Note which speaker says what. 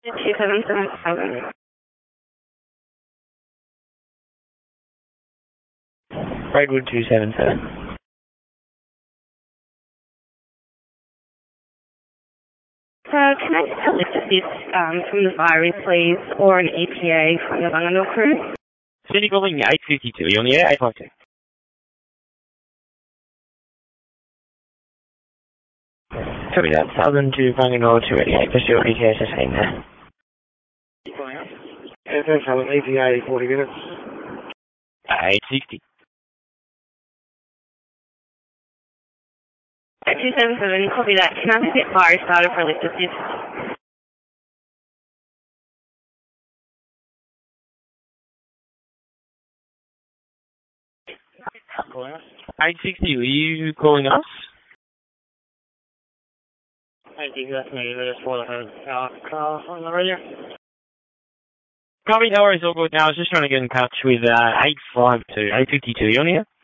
Speaker 1: 2777.
Speaker 2: Redwood 277.
Speaker 1: Can I just have a list of this from the Byrie, please, or an ETA from the Bunganore crew?
Speaker 2: City calling 852. You on the air? 852. Copy that. Southern to Bunganore 288. Just your ETA sustained there.
Speaker 3: FM Southern ETA 40 minutes.
Speaker 2: 860.
Speaker 1: 277, copy that. Can I get Byrie started for a list of this?
Speaker 3: Calling us.
Speaker 2: 860, were you calling us?
Speaker 3: Thank you, that's me. There's one car on the radio.
Speaker 2: Copy, no worries, all good. Now, I was just trying to get in touch with 852. 852, you on here?